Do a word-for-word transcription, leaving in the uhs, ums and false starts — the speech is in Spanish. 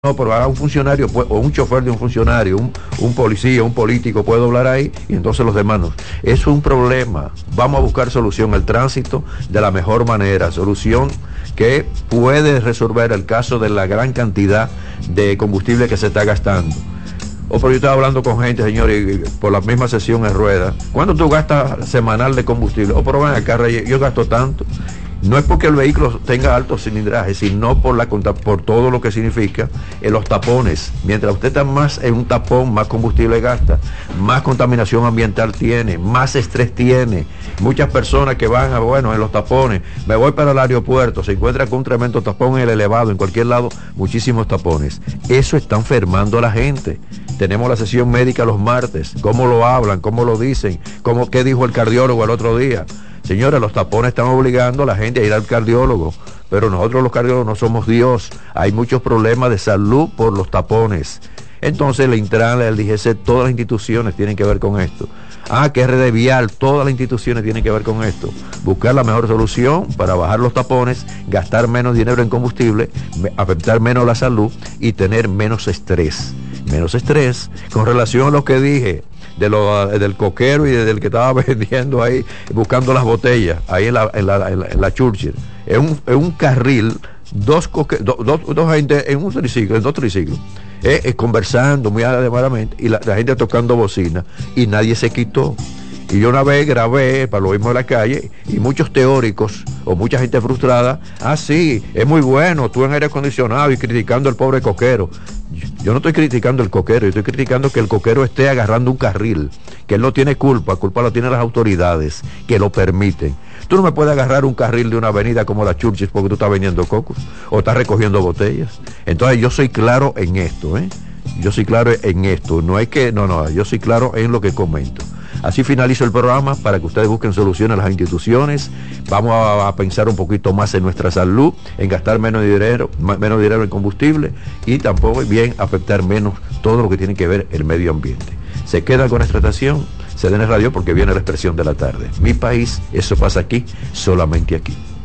No, pero ahora un funcionario puede, o un chofer de un funcionario, un, un policía, un político puede doblar ahí y entonces los demás no. Eso es un problema. Vamos a buscar solución al tránsito de la mejor manera, solución que puede resolver el caso de la gran cantidad de combustible que se está gastando. O pero yo estaba hablando con gente, señores, por la misma sesión en ruedas. ¿Cuánto tú gastas semanal de combustible? O pero ven acá, Reyes, yo gasto tanto. No es porque el vehículo tenga alto cilindraje, sino por la por todo lo que significa en los tapones. Mientras usted está más en un tapón, más combustible gasta, más contaminación ambiental tiene, más estrés tiene. Muchas personas que van a, bueno, en los tapones, me voy para el aeropuerto, se encuentra con un tremendo tapón en el elevado, en cualquier lado, muchísimos tapones. Eso está enfermando a la gente. Tenemos la sesión médica los martes, cómo lo hablan, cómo lo dicen, cómo, qué dijo el cardiólogo el otro día. Señores, los tapones están obligando a la gente a ir al cardiólogo, pero nosotros los cardiólogos no somos Dios. Hay muchos problemas de salud por los tapones. Entonces el Intran, el D G C, todas las instituciones tienen que ver con esto. Ah, que R D Vial, todas las instituciones tienen que ver con esto. Buscar la mejor solución para bajar los tapones, gastar menos dinero en combustible, afectar menos la salud y tener menos estrés. Menos estrés con relación a lo que dije de lo, del coquero y del que estaba vendiendo ahí, buscando las botellas, ahí en la, en la, en la, en la Churchill. Es un, es un carril, dos, coque, do, do, dos gente en un triciclo, en dos triciclos, eh, eh, conversando muy adecuadamente, y la, la gente tocando bocina, y nadie se quitó. Y yo una vez grabé para lo mismo de la calle, y muchos teóricos o mucha gente frustrada, ah sí, es muy bueno, tú en aire acondicionado y criticando al pobre coquero. Yo, yo no estoy criticando el coquero, yo estoy criticando que el coquero esté agarrando un carril, que él no tiene culpa, culpa lo tienen las autoridades que lo permiten. Tú no me puedes agarrar un carril de una avenida como la Churchill porque tú estás vendiendo cocos o estás recogiendo botellas. Entonces yo soy claro en esto, ¿eh? Yo soy claro en esto, no es que, no, no, yo soy claro en lo que comento. Así finalizo el programa para que ustedes busquen soluciones a las instituciones. Vamos a, a pensar un poquito más en nuestra salud, en gastar menos dinero, menos dinero en combustible y tampoco bien afectar menos todo lo que tiene que ver el medio ambiente. Se queda con nuestra estación, C D N Radio, porque viene la expresión de la tarde. Mi país, eso pasa aquí, solamente aquí.